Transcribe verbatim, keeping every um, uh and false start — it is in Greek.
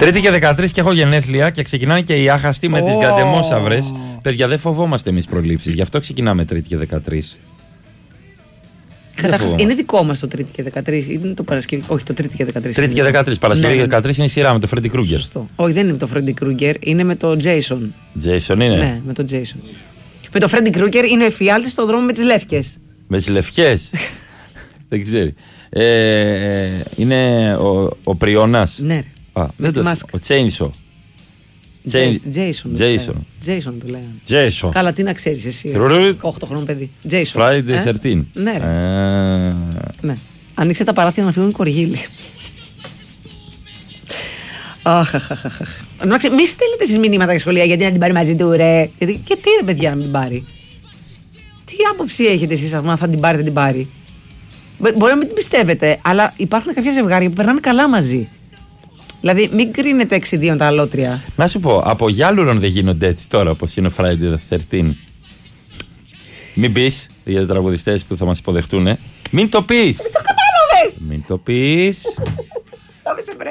Τρίτη και δεκατρείς και έχω γενέθλια και ξεκινάνε και οι άχαστοι με oh. τις γκαντεμόσαυρες. Παιδιά, δεν φοβόμαστε εμείς προλήψεις, γι' αυτό ξεκινάμε Τρίτη και δεκατρείς. Καταρχάς, είναι δικό μας το Τρίτη και δεκατρείς, είναι το Παρασκευή. Όχι, το Τρίτη και δεκατρείς. Τρίτη και δεκατρείς. Παρασκευή και δεκατρείς είναι η σειρά με το Φρέντι Κρούγκερ. Σωστό. Όχι, δεν είναι με το Φρέντι Κρούγκερ, είναι με το Τζέισον. Τζέισον είναι. Ναι, με το Τζέισον. Με το Φρέντι Κρούγκερ είναι ο εφιάλτης στον δρόμο με τις λεύκες. Με τις λευκές. Δεν ξέρει. Ε, είναι ο, ο Πριώνας. Ναι. Α, δεν το ο Τσέινσο. Τζέισον. Τζέισον. Τζέισον του λέγανε. Τζέισον. Καλά, τι να ξέρεις εσύ. οκτώ χρονών παιδί. Τζέισον. Friday δεκατρείς. Ναι. Ναι. Ανοίξτε τα παράθυρα να φύγουν οι κοργίλοι. Αχ, αχ, αχ, αχ. Μη στέλνετε εσείς μηνύματα για σχολεία γιατί να την πάρει μαζί του, ρε. Και τι ρε, παιδιά, να μην την πάρει. Τι άποψη έχετε εσείς αν θα την πάρει, δεν την πάρει. Μπορεί να μην την πιστεύετε, αλλά υπάρχουν κάποια ζευγάρια που περνάνε καλά μαζί. Δηλαδή, μην κρίνετε εξιδίων τα αλότρια. Να σου πω, από Γιάλουρον δεν γίνονται έτσι τώρα όπως είναι ο Friday δεκατρείς. Μην πεις για τους τραγουδιστές που θα μας υποδεχτούν. Μην το πεις. Μην το κατάλαβες. Μην το πεις. Θα με σε βρε.